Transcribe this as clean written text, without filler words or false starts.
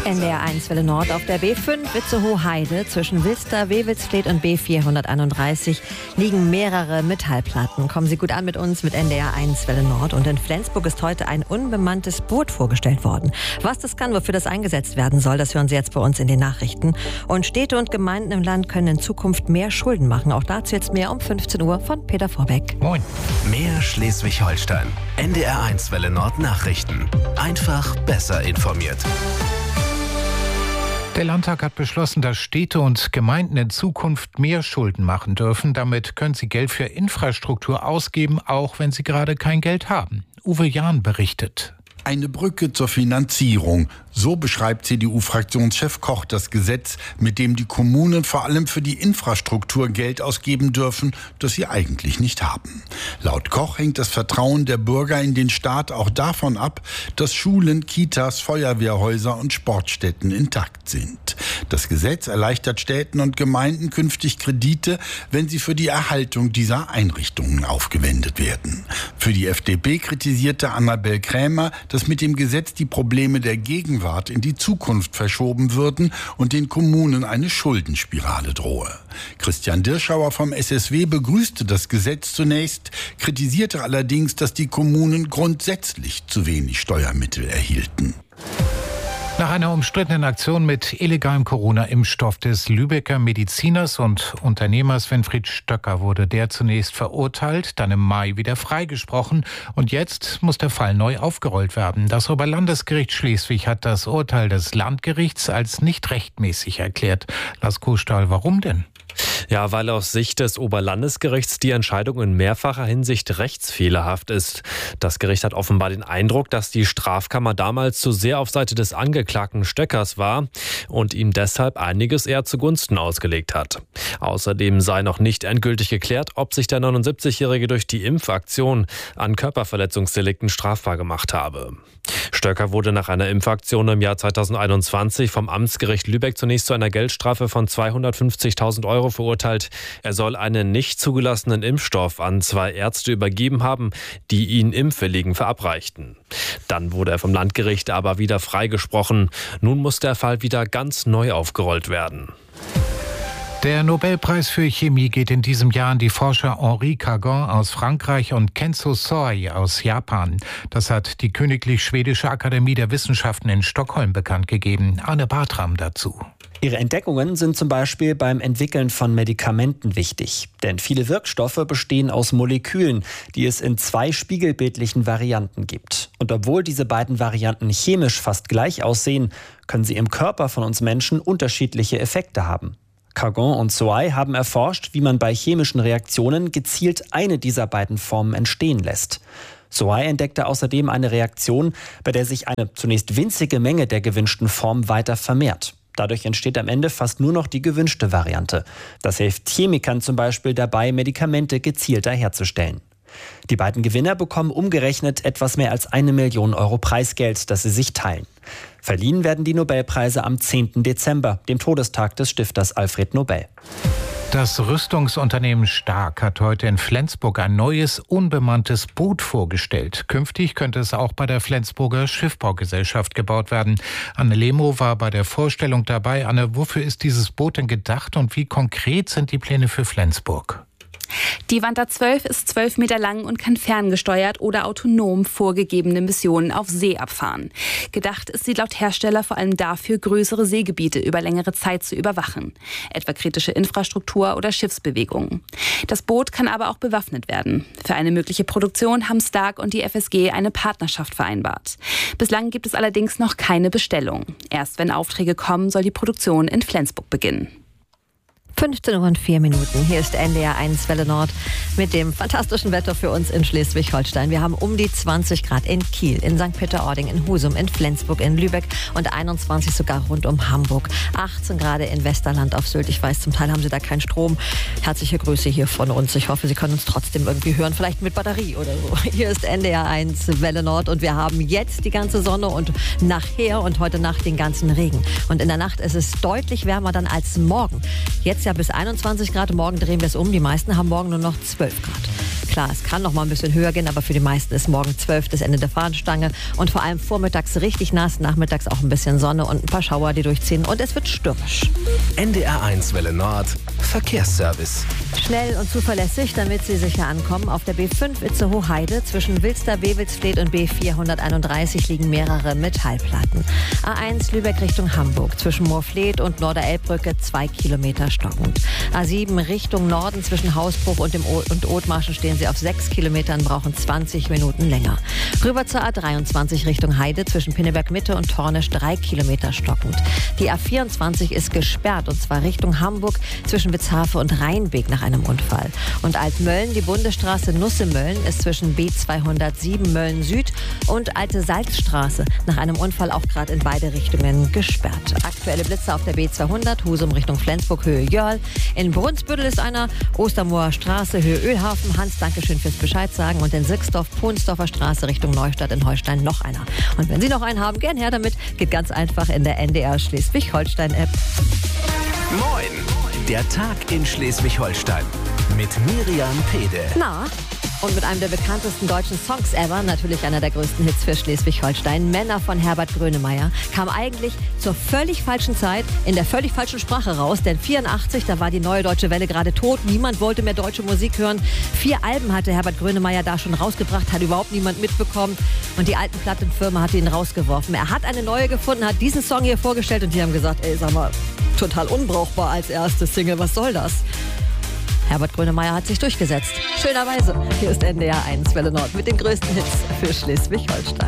NDR1 Welle Nord auf der B5 Witzehoe-Heide zwischen Wilster, Wewelsfleth und B431 liegen mehrere Metallplatten. Kommen Sie gut an mit uns mit NDR1 Welle Nord. Und in Flensburg ist heute ein unbemanntes Boot vorgestellt worden. Was das kann, wofür das eingesetzt werden soll, das hören Sie jetzt bei uns in den Nachrichten. Und Städte und Gemeinden im Land können in Zukunft mehr Schulden machen. Auch dazu jetzt mehr um 15 Uhr von Peter Vorbeck. Moin. Mehr Schleswig-Holstein. NDR1 Welle Nord Nachrichten. Einfach besser informiert. Der Landtag hat beschlossen, dass Städte und Gemeinden in Zukunft mehr Schulden machen dürfen. Damit können sie Geld für Infrastruktur ausgeben, auch wenn sie gerade kein Geld haben. Uwe Jahn berichtet. Eine Brücke zur Finanzierung. So beschreibt CDU-Fraktionschef Koch das Gesetz, mit dem die Kommunen vor allem für die Infrastruktur Geld ausgeben dürfen, das sie eigentlich nicht haben. Laut Koch hängt das Vertrauen der Bürger in den Staat auch davon ab, dass Schulen, Kitas, Feuerwehrhäuser und Sportstätten intakt sind. Das Gesetz erleichtert Städten und Gemeinden künftig Kredite, wenn sie für die Erhaltung dieser Einrichtungen aufgewendet werden. Für die FDP kritisierte Annabel Krämer, dass mit dem Gesetz die Probleme der Gegenwart in die Zukunft verschoben würden und den Kommunen eine Schuldenspirale drohe. Christian Dirschauer vom SSW begrüßte das Gesetz zunächst, kritisierte allerdings, dass die Kommunen grundsätzlich zu wenig Steuermittel erhielten. Nach einer umstrittenen Aktion mit illegalem Corona-Impfstoff des Lübecker Mediziners und Unternehmers Winfried Stöcker wurde der zunächst verurteilt, dann im Mai wieder freigesprochen und jetzt muss der Fall neu aufgerollt werden. Das Oberlandesgericht Schleswig hat das Urteil des Landgerichts als nicht rechtmäßig erklärt. Lars Kuhstahl, warum denn? Ja, weil aus Sicht des Oberlandesgerichts die Entscheidung in mehrfacher Hinsicht rechtsfehlerhaft ist. Das Gericht hat offenbar den Eindruck, dass die Strafkammer damals zu sehr auf Seite des Angeklagten Stöckers war und ihm deshalb einiges eher zugunsten ausgelegt hat. Außerdem sei noch nicht endgültig geklärt, ob sich der 79-Jährige durch die Impfaktion an Körperverletzungsdelikten strafbar gemacht habe. Stöcker wurde nach einer Impfaktion im Jahr 2021 vom Amtsgericht Lübeck zunächst zu einer Geldstrafe von 250.000 Euro verurteilt. Er soll einen nicht zugelassenen Impfstoff an 2 Ärzte übergeben haben, die ihn Impfwilligen verabreichten. Dann wurde er vom Landgericht aber wieder freigesprochen. Nun muss der Fall wieder ganz neu aufgerollt werden. Der Nobelpreis für Chemie geht in diesem Jahr an die Forscher Henri Cagon aus Frankreich und Kenzo Soi aus Japan. Das hat die Königlich Schwedische Akademie der Wissenschaften in Stockholm bekannt gegeben. Arne Bartram dazu. Ihre Entdeckungen sind zum Beispiel beim Entwickeln von Medikamenten wichtig. Denn viele Wirkstoffe bestehen aus Molekülen, die es in 2 spiegelbildlichen Varianten gibt. Und obwohl diese beiden Varianten chemisch fast gleich aussehen, können sie im Körper von uns Menschen unterschiedliche Effekte haben. Cagon und Soi haben erforscht, wie man bei chemischen Reaktionen gezielt eine dieser beiden Formen entstehen lässt. Soi entdeckte außerdem eine Reaktion, bei der sich eine zunächst winzige Menge der gewünschten Form weiter vermehrt. Dadurch entsteht am Ende fast nur noch die gewünschte Variante. Das hilft Chemikern zum Beispiel dabei, Medikamente gezielter herzustellen. Die beiden Gewinner bekommen umgerechnet etwas mehr als 1 Million Euro Preisgeld, das sie sich teilen. Verliehen werden die Nobelpreise am 10. Dezember, dem Todestag des Stifters Alfred Nobel. Das Rüstungsunternehmen Stark hat heute in Flensburg ein neues, unbemanntes Boot vorgestellt. Künftig könnte es auch bei der Flensburger Schiffbaugesellschaft gebaut werden. Anne Lehmo war bei der Vorstellung dabei. Anne, wofür ist dieses Boot denn gedacht und wie konkret sind die Pläne für Flensburg? Die Wanda 12 ist 12 Meter lang und kann ferngesteuert oder autonom vorgegebene Missionen auf See abfahren. Gedacht ist sie laut Hersteller vor allem dafür, größere Seegebiete über längere Zeit zu überwachen, etwa kritische Infrastruktur oder Schiffsbewegungen. Das Boot kann aber auch bewaffnet werden. Für eine mögliche Produktion haben Stark und die FSG eine Partnerschaft vereinbart. Bislang gibt es allerdings noch keine Bestellung. Erst wenn Aufträge kommen, soll die Produktion in Flensburg beginnen. 15:04 Uhr. Hier ist NDR1 Welle Nord mit dem fantastischen Wetter für uns in Schleswig-Holstein. Wir haben um die 20 Grad in Kiel, in St. Peter-Ording, in Husum, in Flensburg, in Lübeck und 21 sogar rund um Hamburg. 18 Grad in Westerland auf Sylt. Ich weiß, zum Teil haben Sie da keinen Strom. Herzliche Grüße hier von uns. Ich hoffe, Sie können uns trotzdem irgendwie hören, vielleicht mit Batterie oder so. Hier ist NDR1 Welle Nord und wir haben jetzt die ganze Sonne und nachher und heute Nacht den ganzen Regen. Und in der Nacht ist es deutlich wärmer dann als morgen. Jetzt ja bis 21 Grad, morgen drehen wir es um. Die meisten haben morgen nur noch 12 Grad. Klar, es kann noch mal ein bisschen höher gehen, aber für die meisten ist morgen 12 das Ende der Fahnenstange. Und vor allem vormittags richtig nass, nachmittags auch ein bisschen Sonne und ein paar Schauer, die durchziehen. Und es wird stürmisch. NDR1 Welle Nord. Verkehrsservice. Schnell und zuverlässig, damit Sie sicher ankommen. Auf der B5 Itzehoe-Heide zwischen Wilster, Wewelsfleth und B431 liegen mehrere Metallplatten. A1 Lübeck Richtung Hamburg zwischen Moorfleth und Norderelbbrücke 2 Kilometer stockend. A7 Richtung Norden zwischen Hausbruch und Othmarschen stehen Sie auf 6 Kilometern, brauchen 20 Minuten länger. Rüber zur A23 Richtung Heide zwischen Pinneberg Mitte und Tornisch 3 Kilometer stockend. Die A24 ist gesperrt und zwar Richtung Hamburg zwischen Witzhafe und Rheinbeek nach einem Unfall. Und Altmölln, die Bundesstraße Nusse-Mölln ist zwischen B207 Mölln Süd und Alte Salzstraße nach einem Unfall auch gerade in beide Richtungen gesperrt. Aktuelle Blitze auf der B200 Husum Richtung Flensburg Höhe Jörl. In Brunsbüttel ist einer, Ostermoor Straße Höhe Ölhafen. Hans, Dankeschön fürs Bescheid sagen. Und in Sixdorf Pohnsdorfer Straße Richtung Neustadt in Holstein noch einer. Und wenn Sie noch einen haben, gern her damit. Geht ganz einfach in der NDR Schleswig-Holstein-App. Moin! Der Tag in Schleswig-Holstein mit Miriam Pede. Na, und mit einem der bekanntesten deutschen Songs ever, natürlich einer der größten Hits für Schleswig-Holstein, Männer von Herbert Grönemeyer, kam eigentlich zur völlig falschen Zeit in der völlig falschen Sprache raus, denn 84, da war die Neue Deutsche Welle gerade tot, niemand wollte mehr deutsche Musik hören. 4 Alben hatte Herbert Grönemeyer da schon rausgebracht, hat überhaupt niemand mitbekommen und die alten Plattenfirma hatte ihn rausgeworfen. Er hat eine neue gefunden, hat diesen Song hier vorgestellt und die haben gesagt, ey, sag mal, total unbrauchbar als erste Single, was soll das? Herbert Grönemeyer hat sich durchgesetzt. Schönerweise. Hier ist NDR1 Welle Nord mit den größten Hits für Schleswig-Holstein.